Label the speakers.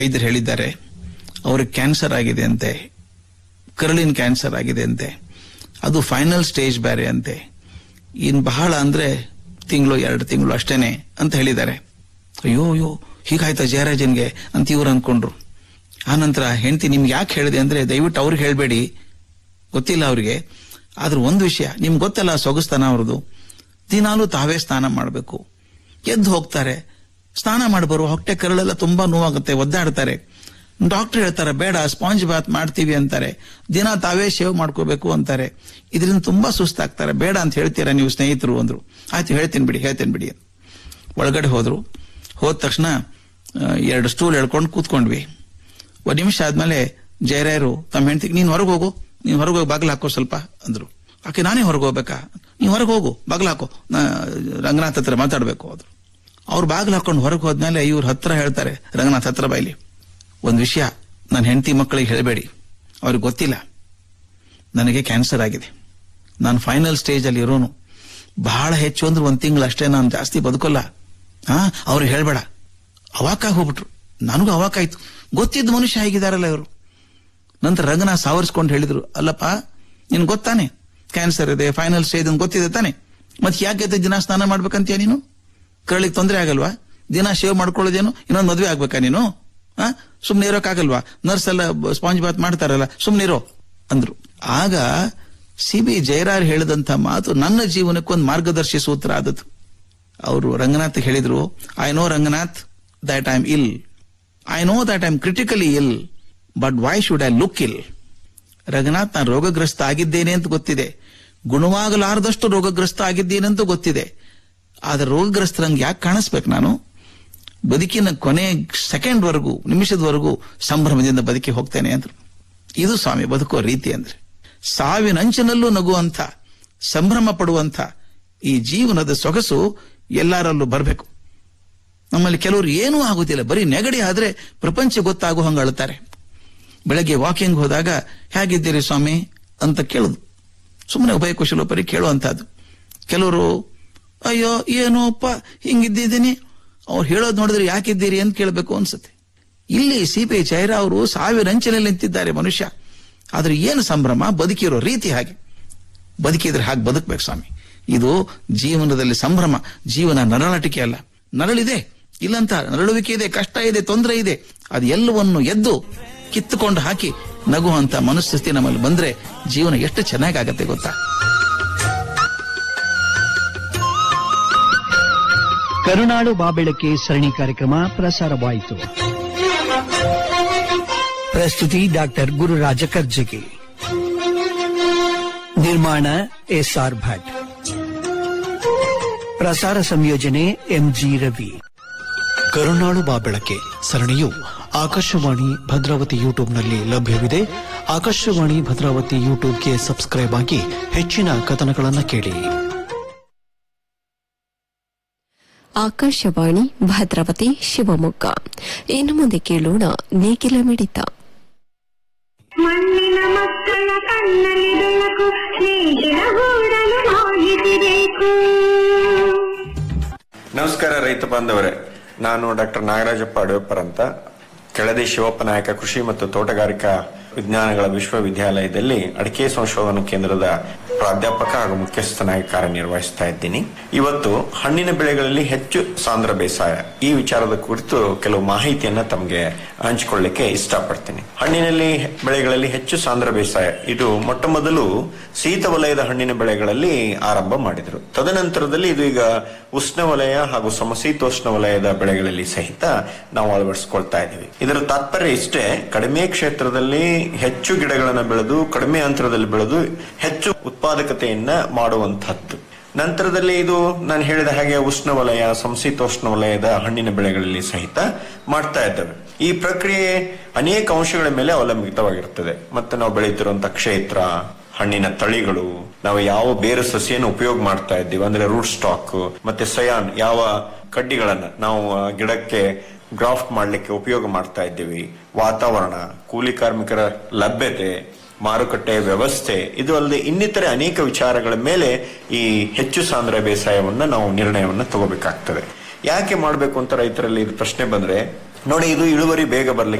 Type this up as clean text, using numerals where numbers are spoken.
Speaker 1: ವೈದ್ಯರು ಹೇಳಿದ್ದಾರೆ ಅವ್ರಿಗೆ ಕ್ಯಾನ್ಸರ್ ಆಗಿದೆ ಅಂತೆ, ಕರುಳಿನ ಕ್ಯಾನ್ಸರ್ ಆಗಿದೆ ಅಂತೆ, ಅದು ಫೈನಲ್ ಸ್ಟೇಜ್ ಬೇರೆ ಅಂತೆ, ಇನ್ ಬಹಳ ಅಂದ್ರೆ 1-2 ತಿಂಗಳು ಅಷ್ಟೇನೆ ಅಂತ ಹೇಳಿದ್ದಾರೆ. ಅಯ್ಯೋ ಹೀಗಾಯ್ತಾ ಜಯರಾಜನ್ಗೆ ಅಂತ ಇವ್ರು ಅನ್ಕೊಂಡ್ರು. ಆನಂತರ ಹೆಂಡತಿ ನಿಮ್ಗೆ ಯಾಕೆ ಹೇಳಿದೆ ಅಂದ್ರೆ ದಯವಿಟ್ಟು ಅವ್ರಿಗೆ ಹೇಳ್ಬೇಡಿ, ಗೊತ್ತಿಲ್ಲ ಅವ್ರಿಗೆ. ಆದ್ರೆ ಒಂದು ವಿಷಯ ನಿಮ್ಗೆ ಗೊತ್ತಲ್ಲ, ಸೊಗಸ್ತಾನ ಅವ್ರದ್ದು, ದಿನಾಲೂ ತಾವೇ ಸ್ನಾನ ಮಾಡಬೇಕು. ಎದ್ದು ಹೋಗ್ತಾರೆ, ಸ್ನಾನ ಮಾಡಬರು, ಹೊಟ್ಟೆ ಕರಳೆಲ್ಲ ತುಂಬಾ ನೋವಾಗುತ್ತೆ, ಒದ್ದಾಡ್ತಾರೆ. ಡಾಕ್ಟರ್ ಹೇಳ್ತಾರೆ ಬೇಡ ಸ್ಪಾಂಜ್ ಬಾತ್ ಮಾಡ್ತೀವಿ ಅಂತಾರೆ, ದಿನ ತಾವೇ ಶೇವ್ ಮಾಡ್ಕೋಬೇಕು ಅಂತಾರೆ. ಇದರಿಂದ ತುಂಬಾ ಸುಸ್ತಾಗ್ತಾರೆ, ಬೇಡ ಅಂತ ಹೇಳ್ತೀರಾ ನೀವು ಸ್ನೇಹಿತರು ಅಂದ್ರು. ಆಯ್ತು ಹೇಳ್ತೀನಿ ಬಿಡಿ. ಒಳಗಡೆ ಹೋದ ತಕ್ಷಣ 2 ಸ್ಟೂಲ್ ಎಳ್ಕೊಂಡು ಕೂತ್ಕೊಂಡ್ವಿ. 1 ನಿಮಿಷ ಆದ್ಮೇಲೆ ಜಯರಾಯರು ತಮ್ಮ ಹೆಂಡತಿಗೆ ನೀನ್ ಹೊರಗೆ ಹೋಗಿ ಬಾಗಿಲು ಹಾಕೋ ಸ್ವಲ್ಪ ಅಂದ್ರು. ಆಕೆ ನಾನೇ ಹೊರಗೆ ಹೋಗ್ಬೇಕಾ? ನೀವ್ ಹೊರಗೆ ಹೋಗು, ಬಾಗಿಲು ಹಾಕೋ, ರಂಗನಾಥ್ ಹತ್ರ ಮಾತಾಡ್ಬೇಕು ಅಂದ್ರು. ಅವ್ರು ಬಾಗಿಲು ಹಾಕೊಂಡು ಹೊರಗೆ ಹೋದ್ಮೇಲೆ ಇವ್ರ ಹತ್ರ ಹೇಳ್ತಾರೆ, ರಂಗನಾಥ್ ಹತ್ರ ಬಾಯ್ಲಿ, ಒಂದ್ ವಿಷಯ ನನ್ನ ಹೆಂಡತಿ ಮಕ್ಕಳಿಗೆ ಹೇಳಬೇಡಿ, ಅವ್ರಿಗೆ ಗೊತ್ತಿಲ್ಲ, ನನಗೆ ಕ್ಯಾನ್ಸರ್ ಆಗಿದೆ, ನಾನು ಫೈನಲ್ ಸ್ಟೇಜ್ ಅಲ್ಲಿ ಇರೋನು, ಬಹಳ ಹೆಚ್ಚು ಅಂದ್ರೆ 1 ತಿಂಗಳು ಅಷ್ಟೇ, ನಾನು ಜಾಸ್ತಿ ಬದುಕಲ್ಲ, ಅವ್ರಿಗೆ ಹೇಳ್ಬೇಡ. ಅವಾಕಾಗಿ ಹೋಗ್ಬಿಟ್ರು. ನನಗೂ ಅವಾಕಾಯ್ತು, ಗೊತ್ತಿದ್ದ ಮನುಷ್ಯ ಹೇಗಿದಾರಲ್ಲ ಇವರು. ನಂತರ ರಂಗನಾಥ್ ಸಾವರ್ಸ್ಕೊಂಡು ಹೇಳಿದ್ರು, ಅಲ್ಲಪ್ಪ ನಿನ್ ಗೊತ್ತಾನೆ ಕ್ಯಾನ್ಸರ್ ಇದೆ, ಫೈನಲ್ ಸ್ಟೇಜ್ ಅಂತ ಗೊತ್ತಿದೆ ತಾನೆ, ಮತ್ತೆ ಯಾಕೆ ದಿನ ಸ್ನಾನ ಮಾಡ್ಬೇಕಂತೀಯ ನೀನು? ಕರಳಿಗೆ ತೊಂದರೆ ಆಗಲ್ವಾ? ದಿನ ಶೇವ್ ಮಾಡ್ಕೊಳ್ಳೋದೇನು? ಇನ್ನೊಂದು ಮದ್ವೆ ಆಗ್ಬೇಕಾ ನೀನು? ಸುಮ್ನೆ ಇರೋಕ್ಕಾಗಲ್ವಾ? ನರ್ಸ್ ಎಲ್ಲ ಸ್ಪಾಂಜ್ ಬಾತ್ ಮಾಡ್ತಾರಲ್ಲ, ಸುಮ್ನೆ ಇರೋ ಅಂದ್ರು. ಆಗ CB ಜಯರಾರ್ ಹೇಳಿದಂತ ಮಾತು ನನ್ನ ಜೀವನಕ್ಕೊಂದು ಮಾರ್ಗದರ್ಶಿ ಸೂತ್ರ ಆದದ್ದು. ಅವರು ರಂಗನಾಥ್ ಹೇಳಿದ್ರು, I know Ranganath that I am ಇಲ್, I know that I am critically ಇಲ್, but why should I look ಇಲ್? ರಂಗನಾಥ್, ನಾನು ರೋಗಗ್ರಸ್ತ ಆಗಿದ್ದೇನೆ ಅಂತ ಗೊತ್ತಿದೆ, ಗುಣವಾಗಲಾರದಷ್ಟು ರೋಗಗ್ರಸ್ತ ಆಗಿದ್ದೇನೆ ಅಂತ ಗೊತ್ತಿದೆ, ಆದ್ರೆ ರೋಗಗ್ರಸ್ತರಂಗೆ ಯಾಕೆ ಕಾಣಿಸ್ಬೇಕು? ನಾನು ಬದುಕಿನ ಕೊನೆ ಸೆಕೆಂಡ್ವರೆಗೂ, ನಿಮಿಷದವರೆಗೂ ಸಂಭ್ರಮದಿಂದ ಬದುಕಿ ಹೋಗ್ತೇನೆ ಅಂದ್ರು. ಇದು ಸ್ವಾಮಿ ಬದುಕುವ ರೀತಿ ಅಂದ್ರೆ. ಸಾವಿನಂಚಿನಲ್ಲೂ ನಗುವಂತ, ಸಂಭ್ರಮ ಪಡುವಂತ ಈ ಜೀವನದ ಸೊಗಸು ಎಲ್ಲರಲ್ಲೂ ಬರಬೇಕು. ನಮ್ಮಲ್ಲಿ ಕೆಲವರು ಏನೂ ಆಗುತ್ತಿಲ್ಲ, ಬರೀ ನೆಗಡಿ ಆದ್ರೆ ಪ್ರಪಂಚ ಗೊತ್ತಾಗೋ ಹಂಗ ಅಳುತ್ತಾರೆ. ಬೆಳಗ್ಗೆ ವಾಕಿಂಗ್ ಹೋದಾಗ ಹೇಗಿದ್ದೀರಿ ಸ್ವಾಮಿ ಅಂತ ಕೇಳುದು, ಸುಮ್ಮನೆ ಉಭಯ ಕುಶಲೋಪರಿ ಕೇಳುವಂತಹದ್ದು. ಕೆಲವರು ಅಯ್ಯೋ ಏನೋಪ್ಪ ಹಿಂಗಿದ್ದೀನಿ, ಅವ್ರು ಹೇಳೋದು ನೋಡಿದ್ರೆ ಯಾಕಿದ್ದೀರಿ ಅಂತ ಕೇಳಬೇಕು ಅನ್ಸುತ್ತೆ. ಇಲ್ಲಿ CB ಜಯರಾವ್ ಅವರು ಸಾವಿರಂಚಿನಲ್ಲಿ ನಿಂತಿದ್ದಾರೆ ಮನುಷ್ಯ, ಆದ್ರೆ ಏನು ಸಂಭ್ರಮ, ಬದುಕಿರೋ ರೀತಿ ಹಾಗೆ. ಬದುಕಿದ್ರೆ ಹಾಗೆ ಬದುಕಬೇಕು ಸ್ವಾಮಿ. ಇದು ಜೀವನದಲ್ಲಿ ಸಂಭ್ರಮ, ಜೀವನ ನರಳಟಿಕೆ ಅಲ್ಲ. ನರಳಿದೆ, ಇಲ್ಲಂತ ನರಳುವಿಕೆ ಇದೆ, ಕಷ್ಟ ಇದೆ, ತೊಂದರೆ ಇದೆ, ಅದು ಎಲ್ಲವನ್ನು ಎದ್ದು ಕಿತ್ತುಕೊಂಡು ಹಾಕಿ ನಗುವಂತ ಮನಸ್ಥಿತಿ ನಮ್ಮಲ್ಲಿ ಬಂದ್ರೆ ಜೀವನ ಎಷ್ಟು ಚೆನ್ನಾಗಾಗತ್ತೆ ಗೊತ್ತಾ?
Speaker 2: ಕರುನಾಡು ಬಾಬೆಳಕೆ ಸರಣಿ ಕಾರ್ಯಕ್ರಮ ಪ್ರಸಾರವಾಯಿತು. ಪ್ರಸ್ತುತಿ ಡಾಕ್ಟರ್ ಗುರುರಾಜ ಕರ್ಜಗಿ, ನಿರ್ಮಾಣ SR ಭಟ್, ಪ್ರಸಾರ ಸಂಯೋಜನೆ MG ರವಿ.
Speaker 3: ಕರುನಾಡು ಬಾಬೆಳಕೆ ಸರಣಿಯು ಆಕಾಶವಾಣಿ ಭದ್ರಾವತಿ ಯೂಟ್ಯೂಬ್ನಲ್ಲಿ ಲಭ್ಯವಿದೆ. ಆಕಾಶವಾಣಿ ಭದ್ರಾವತಿ ಯೂಟ್ಯೂಬ್ಗೆ ಸಬ್ಸ್ಕ್ರೈಬ್ ಆಗಿ ಹೆಚ್ಚಿನ ಕಥನಗಳನ್ನು ಕೇಳಿ.
Speaker 4: ಆಕಾಶವಾಣಿ ಭದ್ರಾವತಿ ಶಿವಮೊಗ್ಗ. ಇನ್ನು ಮುಂದೆ ಕೇಳೋಣ ನೇಗಿಲ ಮಿಡಿತ.
Speaker 5: ಮಣ್ಣಿನ ಮಕ್ಕಳ ಕಣ್ಣಲ್ಲಿ ಬೆಳಕು, ನೇಗಿಲ ಗೂಡಲು ಮಾಹಿತಿಬೇಕು.
Speaker 6: ನಮಸ್ಕಾರ ರೈತ ಬಾಂಧವರೇ, ನಾನು ಡಾಕ್ಟರ್ ನಾಗರಾಜಪ್ಪ ಅಡವೆಪ್ಪರ್ ಅಂತ, ಕೆಳದಿ ಶಿವಪ್ಪ ನಾಯಕ ಕೃಷಿ ಮತ್ತು ತೋಟಗಾರಿಕಾ ವಿಜ್ಞಾನಗಳ ವಿಶ್ವವಿದ್ಯಾಲಯದಲ್ಲಿ ಅಡಿಕೆ ಸಂಶೋಧನಾ ಕೇಂದ್ರದ ಪ್ರಾಧ್ಯಾಪಕ ಹಾಗೂ ಮುಖ್ಯಸ್ಥನಾಗಿ ಕಾರ್ಯನಿರ್ವಹಿಸ್ತಾ ಇದ್ದೀನಿ. ಇವತ್ತು ಹಣ್ಣಿನ ಬೆಳೆಗಳಲ್ಲಿ ಹೆಚ್ಚು ಸಾಂದ್ರ ಬೇಸಾಯ ಈ ವಿಚಾರದ ಕುರಿತು ಕೆಲವು ಮಾಹಿತಿಯನ್ನ ತಮಗೆ ಹಂಚಿಕೊಳ್ಳಿಕ್ಕೆ ಇಷ್ಟಪಡ್ತೀನಿ. ಹಣ್ಣಿನಲ್ಲಿ ಬೆಳೆಗಳಲ್ಲಿ ಹೆಚ್ಚು ಸಾಂದ್ರ ಬೇಸಾಯ ಇದು ಮೊಟ್ಟ ಮೊದಲು ಶೀತ ವಲಯದ ಹಣ್ಣಿನ ಬೆಳೆಗಳಲ್ಲಿ ಆರಂಭ ಮಾಡಿದ್ರು. ತದನಂತರದಲ್ಲಿ ಇದು ಈಗ ಉಷ್ಣವಲಯ ಹಾಗೂ ಸಮಶೀತೋಷ್ಣ ವಲಯದ ಬೆಳೆಗಳಲ್ಲಿ ಸಹಿತ ನಾವು ಅಳವಡಿಸಿಕೊಳ್ತಾ ಇದ್ದೀವಿ. ಇದರ ತಾತ್ಪರ್ಯ ಇಷ್ಟೇ, ಕಡಿಮೆ ಕ್ಷೇತ್ರದಲ್ಲಿ ಹೆಚ್ಚು ಗಿಡಗಳನ್ನು ಬೆಳೆದು ಕಡಿಮೆ ಅಂತರದಲ್ಲಿ ಬೆಳೆದು ಹೆಚ್ಚು ಉತ್ಪಾದಕತೆಯನ್ನ ಮಾಡುವಂತಹದ್ದು. ನಂತರದಲ್ಲಿ ಇದು ನಾನು ಹೇಳಿದ ಹಾಗೆ ಉಷ್ಣವಲಯ ಸಮಶೀತೋಷ್ಣ ವಲಯದ ಹಣ್ಣಿನ ಬೆಳೆಗಳಲ್ಲಿ ಸಹಿತ ಮಾಡ್ತಾ ಇದ್ದೇವೆ. ಈ ಪ್ರಕ್ರಿಯೆ ಅನೇಕ ಅಂಶಗಳ ಮೇಲೆ ಅವಲಂಬಿತವಾಗಿರುತ್ತದೆ. ಮತ್ತೆ ನಾವು ಬೆಳೀತಿರುವಂತಹ ಕ್ಷೇತ್ರ, ಹಣ್ಣಿನ ತಳಿಗಳು, ನಾವು ಯಾವ ಬೇರು ಸಸಿಯನ್ನು ಉಪಯೋಗ ಮಾಡ್ತಾ ಇದ್ದೀವಿ ಅಂದ್ರೆ ರೂಟ್ ಸ್ಟಾಕ್, ಮತ್ತೆ ಸಯಾನ್ ಯಾವ ಕಡ್ಡಿಗಳನ್ನ ನಾವು ಗಿಡಕ್ಕೆ ಗ್ರಾಫ್ಟ್ ಮಾಡ್ಲಿಕ್ಕೆ ಉಪಯೋಗ ಮಾಡ್ತಾ ಇದ್ದೀವಿ, ವಾತಾವರಣ, ಕೂಲಿ ಕಾರ್ಮಿಕರ ಲಭ್ಯತೆ, ಮಾರುಕಟ್ಟೆ ವ್ಯವಸ್ಥೆ, ಇದು ಅಲ್ಲದೆ ಇನ್ನಿತರೆ ಅನೇಕ ವಿಚಾರಗಳ ಮೇಲೆ ಈ ಹೆಚ್ಚು ಸಾಂದ್ರ ಬೇಸಾಯವನ್ನ ನಾವು ನಿರ್ಣಯವನ್ನ ತಗೋಬೇಕಾಗ್ತದೆ. ಯಾಕೆ ಮಾಡಬೇಕು ಅಂತ ರೈತರಲ್ಲಿ ಇದು ಪ್ರಶ್ನೆ ಬಂದ್ರೆ, ನೋಡಿ, ಇದು ಇಳುವರಿ ಬೇಗ ಬರ್ಲಿಕ್ಕೆ